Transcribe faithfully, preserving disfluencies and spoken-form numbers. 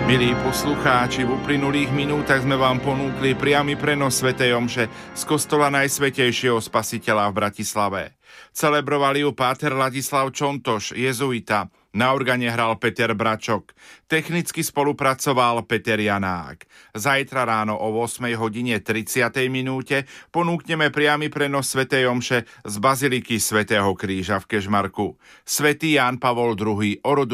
Milí poslucháči, v uplynulých minútach sme vám ponúkli priamy prenos svätej omše z kostola Najsvätejšieho Spasiteľa v Bratislave. Celebrovali ju páter Ladislav Čontoš, jezuita. Na organe hral Peter Bračok. Technicky spolupracoval Peter Janák. Zajtra ráno o ôsmej hodine tridsiatej minúte ponúkneme priamy prenos svätej omše z baziliky svätého Kríža v Kežmarku. Svätý Ján Pavol druhý.